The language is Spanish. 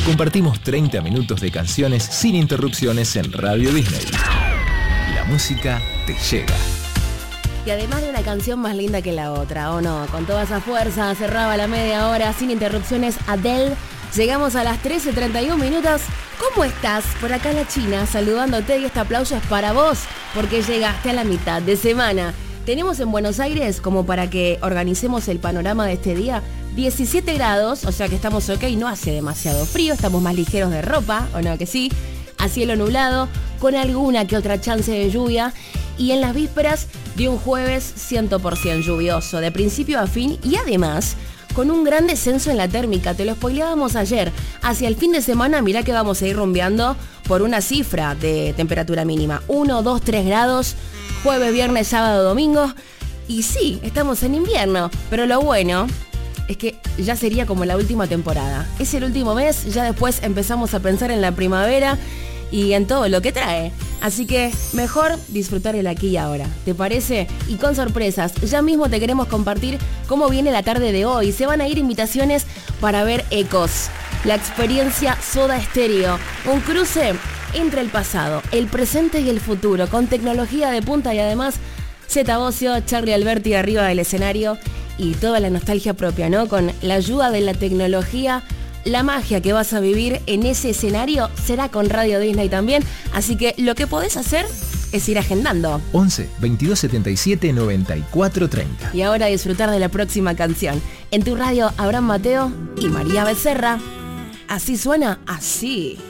Compartimos 30 minutos de canciones sin interrupciones en Radio Disney. La música te llega. Y además de una canción más linda que la otra, ¿o no? Con toda esa fuerza, cerraba la media hora, sin interrupciones, Adele. Llegamos a las 13:31 minutos. ¿Cómo estás? Por acá la China, saludándote, y este aplauso es para vos, porque llegaste a la mitad de semana. Tenemos en Buenos Aires, como para que organicemos el panorama de este día, 17 grados, o sea que estamos ok, no hace demasiado frío, estamos más ligeros de ropa, ¿o no que sí? A cielo nublado, con alguna que otra chance de lluvia, y en las vísperas de un jueves 100% lluvioso, de principio a fin, y además con un gran descenso en la térmica. Te lo spoileábamos ayer. Hacia el fin de semana, mirá que vamos a ir rumbeando por una cifra de temperatura mínima. 1, 2, 3 grados, jueves, viernes, sábado, domingo. Y sí, estamos en invierno, pero lo bueno es que ya sería como la última temporada. Es el último mes, ya después empezamos a pensar en la primavera y en todo lo que trae. Así que mejor disfrutar el aquí y ahora, ¿te parece? Y con sorpresas, ya mismo te queremos compartir cómo viene la tarde de hoy. Se van a ir invitaciones para ver Ecos, la experiencia Soda Stereo, un cruce entre el pasado, el presente y el futuro, con tecnología de punta y además Zeta Bosio, Charlie Alberti arriba del escenario y toda la nostalgia propia, ¿no? Con la ayuda de la tecnología. La magia que vas a vivir en ese escenario será con Radio Disney también, así que lo que podés hacer es ir agendando. 11 22 77 94 30. Y ahora disfrutar de la próxima canción. En tu radio, Abraham Mateo y María Becerra. Así suena, así.